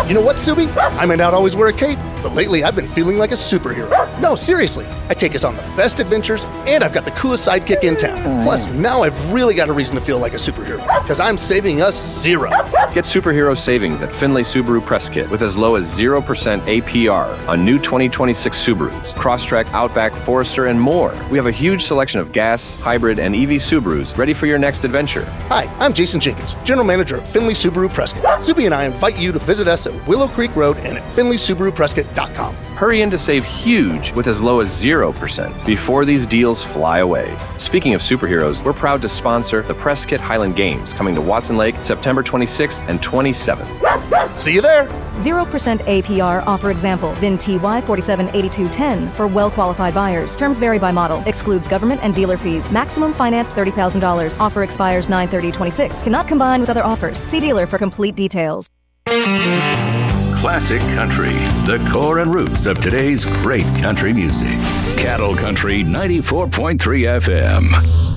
You know what, Subi? I might not always wear a cape, but lately I've been feeling like a superhero. No, seriously. I take us on the best adventures, and I've got the coolest sidekick in town. Plus, now I've really got a reason to feel like a superhero, because I'm saving us $0. Get superhero savings at Findlay Subaru Press Kit with as low as 0% APR on new 2026 Subarus, Crosstrek, Outback, Forester, and more. We have a huge selection of gas, hybrid, and EV Subarus ready for your next adventure. Hi, I'm Jason Jenkins, General Manager of Findlay Subaru Prescott. Subi and I invite you to visit us at Willow Creek Road and at FindlaySubaruPrescott.com. Hurry in to save huge with as low as 0% before these deals fly away. Speaking of superheroes, we're proud to sponsor the Press Kit Highland Games coming to Watson Lake September 26th and 27th. See you there. 0% APR offer example. VIN TY 478210 for well-qualified buyers. Terms vary by model. Excludes government and dealer fees. Maximum financed $30,000. Offer expires 9/30/26. Cannot combine with other offers. See dealer for complete details. Classic country, the core and roots of today's great country music. Cattle Country 94.3 FM.